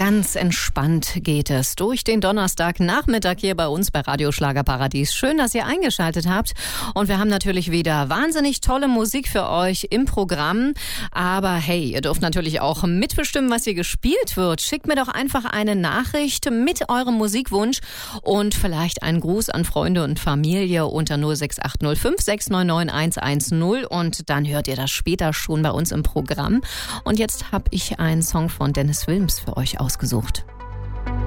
Ganz entspannt geht es durch den Donnerstagnachmittag hier bei uns bei Radio Schlagerparadies. Schön, dass ihr eingeschaltet habt. Und wir haben natürlich wieder wahnsinnig tolle Musik für euch im Programm. Aber hey, ihr dürft natürlich auch mitbestimmen, was hier gespielt wird. Schickt mir doch einfach eine Nachricht mit eurem Musikwunsch und vielleicht einen Gruß an Freunde und Familie unter 06805 699 110. Und dann hört ihr das später schon bei uns im Programm. Und jetzt habe ich einen Song von Dennis Wilms für euch ausgesucht.